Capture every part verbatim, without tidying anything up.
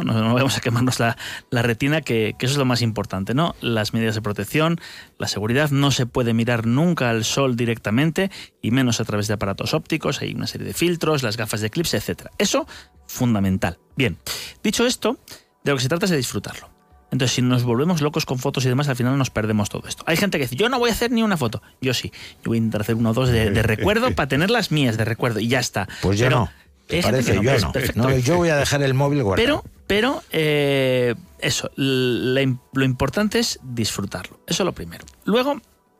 no, no vamos a quemarnos la, la retina, que, que eso es lo más importante, ¿no? Las medidas de protección, la seguridad, no se puede mirar nunca al sol directamente, y menos a través de aparatos ópticos, hay una serie de filtros, las gafas de eclipse, etcétera. Eso, fundamental. Bien, dicho esto, de lo que se trata es de disfrutarlo. Entonces, si nos volvemos locos con fotos y demás, al final nos perdemos todo esto. Hay gente que dice, yo no voy a hacer ni una foto. Yo sí. Yo voy a intentar hacer uno o dos de, de recuerdo para tener las mías de recuerdo y ya está. Pues yo Pero, no. ¿Te parece? no, yo pues, no. no. Yo voy a dejar el móvil guardado. Pero, pero eh, eso, la, lo importante es disfrutarlo. Eso es lo primero. Luego,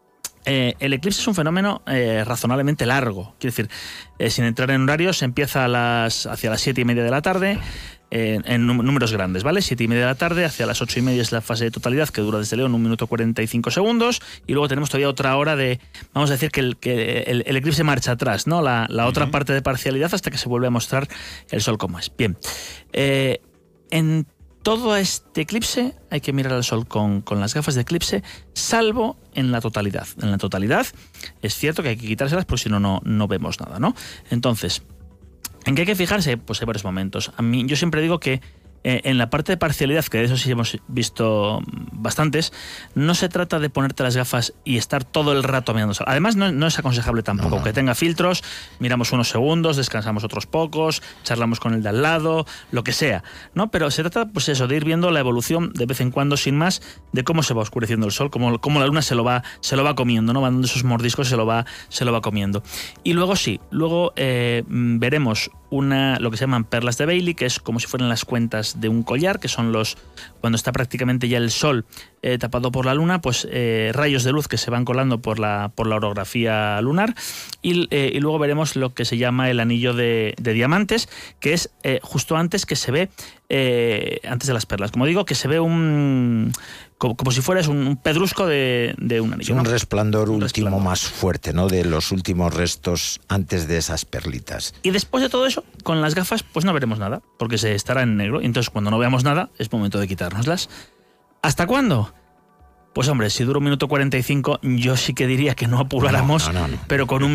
eh, el eclipse es un fenómeno eh, razonablemente largo. Quiero decir, eh, sin entrar en horarios, empieza a las, hacia las siete y media de la tarde, eh, en números grandes, ¿vale? Siete y media de la tarde, hacia las ocho y media es la fase de totalidad, que dura desde León un minuto cuarenta y cinco segundos, y luego tenemos todavía otra hora de, vamos a decir que el, que el, el eclipse marcha atrás, ¿no? La, la uh-huh. otra parte de parcialidad hasta que se vuelve a mostrar el sol como es. Bien, eh, en todo este eclipse hay que mirar al sol con, con las gafas de eclipse, salvo en la totalidad. En la totalidad es cierto que hay que quitárselas porque si no, no, no vemos nada, ¿no? Entonces, ¿en qué hay que fijarse? Pues hay varios momentos. A mí, yo siempre digo que eh, en la parte de parcialidad, que de eso sí hemos visto bastantes, no se trata de ponerte las gafas y estar todo el rato mirando sol. Además, no, no es aconsejable tampoco. No, no. Que tenga filtros, miramos unos segundos, descansamos otros pocos, charlamos con el de al lado, lo que sea, ¿no? Pero se trata, pues eso, de ir viendo la evolución de vez en cuando, sin más, de cómo se va oscureciendo el sol, cómo, cómo la luna se lo va, se lo va comiendo, ¿no? Va dando esos mordiscos, se lo va, se lo va comiendo. Y luego sí, luego eh, veremos una, lo que se llaman perlas de Bailey, que es como si fueran las cuentas de un collar, que son los, cuando está prácticamente ya el sol eh, tapado por la luna, pues eh, rayos de luz que se van colando por la, por la orografía lunar, y, eh, y luego veremos lo que se llama el anillo de, de diamantes, que es eh, justo antes que se ve, eh, antes de las perlas, como digo, que se ve un... Como, como si fueras un, un pedrusco de, de un anillo. Es un ¿no? resplandor un último resplandor. más fuerte, ¿no? De los últimos restos antes de esas perlitas. Y después de todo eso, con las gafas, pues no veremos nada, porque se estará en negro. Y entonces, cuando no veamos nada, es momento de quitárnoslas. ¿Hasta cuándo? Pues hombre, si dura un minuto cuarenta y cinco, yo sí que diría que no apuráramos, no, no, no, no. pero con un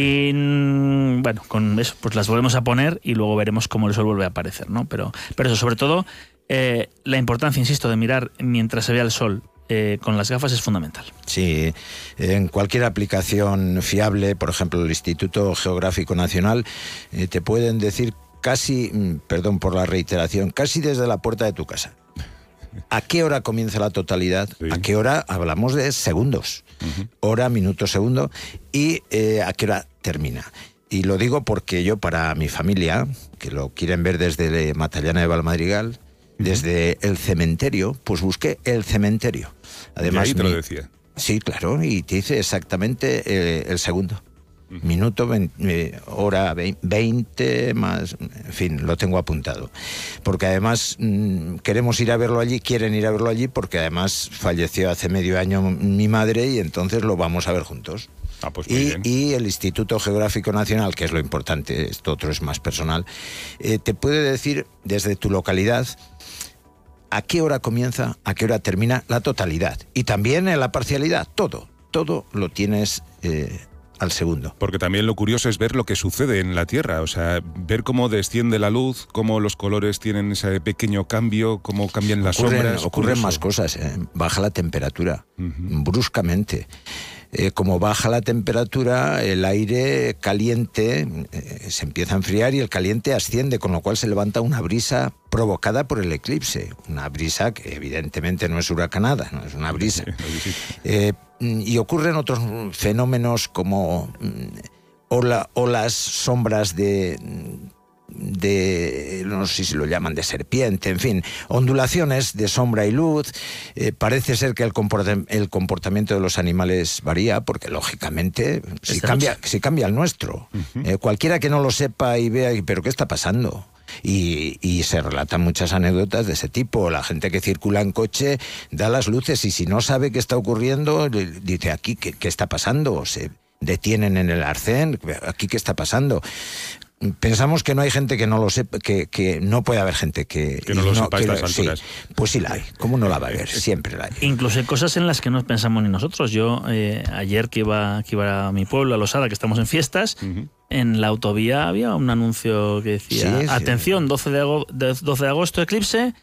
minutín, bueno, con eso, pues las volvemos a poner y luego veremos cómo el sol vuelve a aparecer, ¿no? Pero, pero eso, sobre todo, eh, la importancia, insisto, de mirar mientras se vea el sol eh, con las gafas es fundamental. Sí, en cualquier aplicación fiable, por ejemplo el Instituto Geográfico Nacional, eh, te pueden decir casi, perdón por la reiteración, casi desde la puerta de tu casa. ¿A qué hora comienza la totalidad? Sí. ¿A qué hora? Hablamos de segundos. Uh-huh. Hora, minuto, segundo. Y eh, ¿a qué hora termina? Y lo digo porque yo, para mi familia, que lo quieren ver desde Matallana de Valmadrigal, uh-huh. desde el cementerio, pues busqué el cementerio. Además, y ahí te lo decía. Sí, claro, y te dice exactamente eh, el segundo. Minuto, veinte, hora veinte, más, en fin, lo tengo apuntado. Porque además mmm, queremos ir a verlo allí, quieren ir a verlo allí, porque además falleció hace medio año mi madre y entonces lo vamos a ver juntos. Ah, pues muy y, bien. y el Instituto Geográfico Nacional, que es lo importante, esto otro es más personal, eh, te puede decir desde tu localidad a qué hora comienza, a qué hora termina la totalidad. Y también en la parcialidad, todo, todo lo tienes eh, al segundo. Porque también lo curioso es ver lo que sucede en la Tierra, o sea, ver cómo desciende la luz, cómo los colores tienen ese pequeño cambio, cómo cambian las ocurren, sombras. Ocurren curioso. más cosas, ¿eh? Baja la temperatura, uh-huh. bruscamente. Eh, como baja la temperatura, el aire caliente eh, se empieza a enfriar y el caliente asciende, con lo cual se levanta una brisa provocada por el eclipse. Una brisa que evidentemente no es huracanada, no es una brisa. Eh, y ocurren otros fenómenos como ola, olas, sombras de... de, no sé si lo llaman de serpiente, en fin, ondulaciones de sombra y luz. Eh, parece ser que el, comporta- el comportamiento de los animales varía, porque lógicamente si cambia, si cambia el nuestro. Uh-huh. Eh, cualquiera que no lo sepa y vea, pero ¿qué está pasando? Y, y se relatan muchas anécdotas de ese tipo. La gente que circula en coche da las luces y si no sabe qué está ocurriendo, dice aquí, ¿qué, qué está pasando? Se detienen en el arcén, aquí, ¿qué está pasando? Pensamos que no hay gente que no lo sepa, que, que no puede haber gente que... Que no lo no, sepa a que, estas alturas. Sí, pues sí la hay. ¿Cómo no la va a haber? Siempre la hay. Incluso hay cosas en las que no pensamos ni nosotros. Yo, eh, ayer que iba, que iba a mi pueblo, a Losada, que estamos en fiestas, uh-huh. en la autovía había un anuncio que decía, sí, atención, sí. doce de agosto eclipse,